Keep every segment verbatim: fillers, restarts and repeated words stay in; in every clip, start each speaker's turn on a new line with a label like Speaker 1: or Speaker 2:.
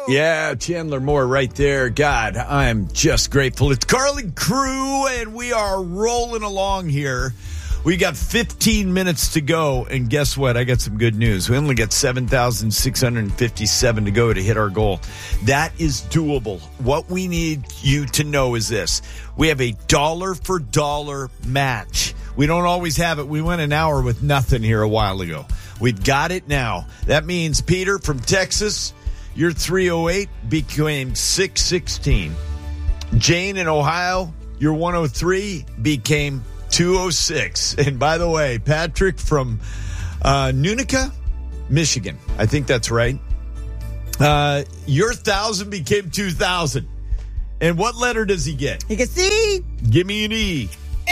Speaker 1: Yeah, Chandler Moore right there. God, I'm just grateful. It's Carly Crew, and we are rolling along here. We got fifteen minutes to go, and guess what? I got some good news. We only got seven thousand six hundred fifty-seven to go to hit our goal. That is doable. What we need you to know is this. We have a dollar-for-dollar match. We don't always have it. We went an hour with nothing here a while ago. We've got it now. That means, Peter from Texas, your three oh eight became six sixteen. Jane in Ohio, your one oh three became two oh six. And by the way, Patrick from uh, Nunica, Michigan, I think that's right. Uh, your one thousand became two thousand. And what letter does he get?
Speaker 2: You can see.
Speaker 1: Give me an E.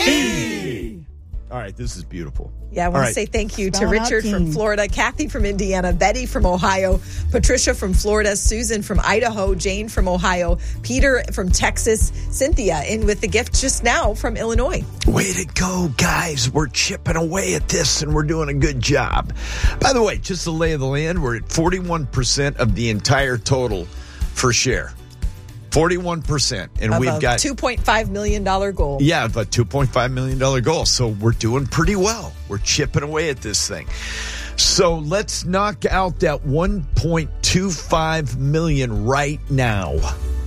Speaker 1: E. All right, this is beautiful.
Speaker 2: Yeah, I want
Speaker 1: All
Speaker 2: to
Speaker 1: right.
Speaker 2: say thank you
Speaker 3: Spell
Speaker 2: to
Speaker 3: it out,
Speaker 2: Richard
Speaker 3: team.
Speaker 2: from Florida, Kathy from Indiana, Betty from Ohio, Patricia from Florida, Susan from Idaho, Jane from Ohio, Peter from Texas, Cynthia in with the gift just now from Illinois.
Speaker 1: Way to go, guys. We're chipping away at this, and we're doing a good job. By the way, just the lay of the land, we're at forty-one percent of the entire total for share. forty-one percent. And
Speaker 2: Of
Speaker 1: we've
Speaker 2: a
Speaker 1: got...
Speaker 2: two point five million dollars goal.
Speaker 1: Yeah, a two point five million dollars goal. So we're doing pretty well. We're chipping away at this thing. So let's knock out that one point two five million dollars right now.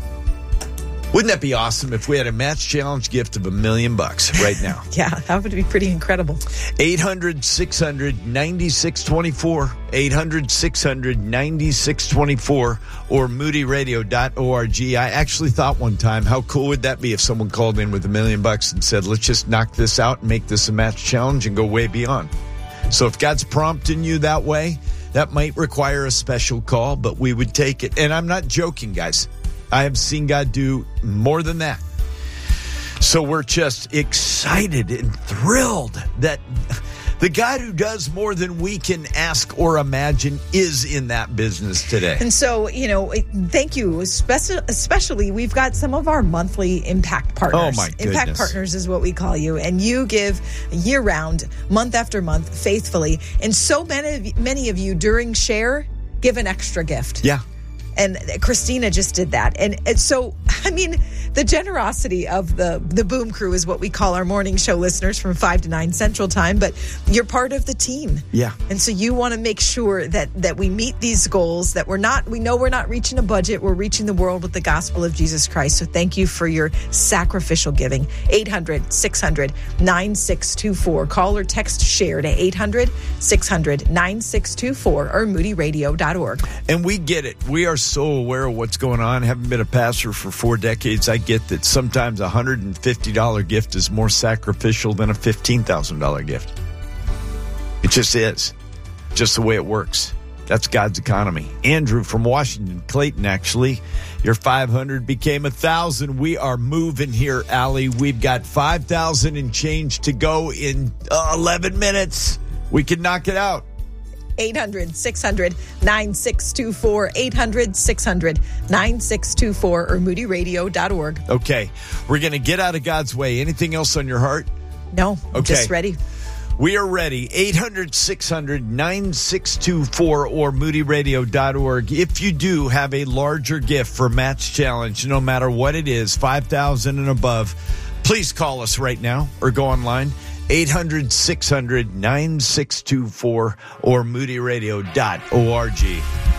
Speaker 1: Wouldn't that be awesome if we had a match challenge gift of a million bucks right now?
Speaker 2: Yeah, that would be pretty incredible.
Speaker 1: eight hundred, six hundred, ninety-six twenty-four, eight hundred, six hundred, ninety-six twenty-four, or moody radio dot org. I actually thought one time, how cool would that be if someone called in with a million bucks and said, let's just knock this out and make this a match challenge and go way beyond. So if God's prompting you that way, that might require a special call, but we would take it. And I'm not joking, guys. I have seen God do more than that. So we're just excited and thrilled that the God who does more than we can ask or imagine is in that business today.
Speaker 2: And so, you know, thank you. Especially, especially we've got some of our monthly impact partners.
Speaker 1: Oh, my goodness.
Speaker 2: Impact partners is what we call you. And you give year round, month after month, faithfully. And so many, many of you during Share give an extra gift.
Speaker 1: Yeah.
Speaker 2: And Christina just did that. And, and so, I mean, the generosity of the, the Boom Crew is what we call our morning show listeners from five to nine Central Time. But you're part of the team.
Speaker 1: Yeah.
Speaker 2: And so you want to make sure that, that we meet these goals, that we're not, we know we're not reaching a budget. We're reaching the world with the gospel of Jesus Christ. So thank you for your sacrificial giving. eight hundred, six hundred, nine six two four. Call or text SHARE to eight hundred, six hundred, nine six two four or moody radio dot org.
Speaker 1: And we get it. We are so aware of what's going on. Having been a pastor for four decades, I get that sometimes a one hundred fifty dollars gift is more sacrificial than a fifteen thousand dollars gift. It just is. Just the way it works. That's God's economy. Andrew from Washington, Clayton, actually, your five hundred became one thousand. We are moving here, Allie. We've got five thousand and change to go in uh, eleven minutes. We can knock it out.
Speaker 2: eight hundred, six hundred, nine six two four, eight hundred, six hundred, nine six two four or moody radio dot org.
Speaker 1: Okay, we're going to get out of God's way. Anything else on your heart?
Speaker 2: No, I'm
Speaker 1: Okay.
Speaker 2: just ready.
Speaker 1: We are ready. eight hundred, six hundred, nine six two four or moody radio dot org. If you do have a larger gift for Match Challenge, no matter what it is, five thousand dollars and above, please call us right now or go online. eight hundred, six hundred, nine six two four or moody radio dot org.